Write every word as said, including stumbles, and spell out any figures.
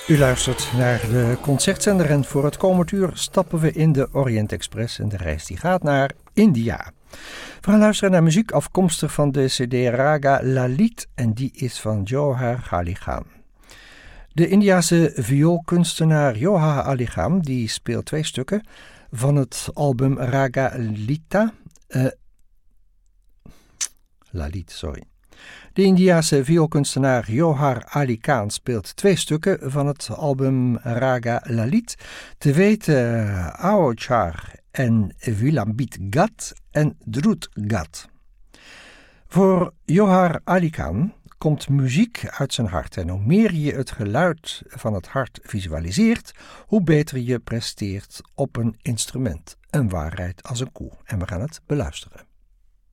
U luistert naar de concertzender en voor het komend uur stappen we in de Orient Express en de reis die gaat naar India. We gaan luisteren naar muziek afkomstig van de cd Raga Lalit en die is van Johar Ali Khan. De Indiase vioolkunstenaar Johar Ali Khan die speelt twee stukken van het album Raga Lita. Uh, Lalit, sorry. De Indiase vioolkunstenaar Johar Ali Khan speelt twee stukken van het album Raga Lalit, te weten Aochar en Vilambit Gat en Drut Gat. Voor Johar Ali Khan komt muziek uit zijn hart en hoe meer je het geluid van het hart visualiseert, hoe beter je presteert op een instrument. Een waarheid als een koe. En we gaan het beluisteren.